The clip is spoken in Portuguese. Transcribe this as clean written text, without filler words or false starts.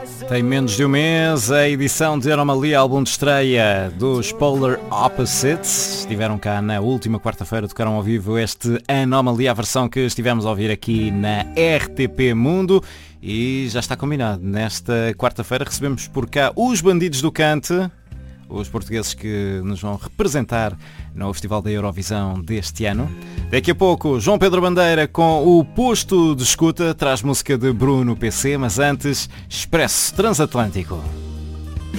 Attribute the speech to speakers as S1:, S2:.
S1: Tem menos de um mês a edição de Anomalia, álbum de estreia dos Polar Opposites. Estiveram cá na última quarta-feira, tocaram ao vivo este Anomalia, a versão que estivemos a ouvir aqui na RTP Mundo. E já está combinado, nesta quarta-feira recebemos por cá os Bandidos do Cante, os portugueses que nos vão representar no Festival da Eurovisão deste ano. Daqui a pouco, João Pedro Bandeira com o Posto de Escuta, traz música de Bruno PC, mas antes, Expresso Transatlântico.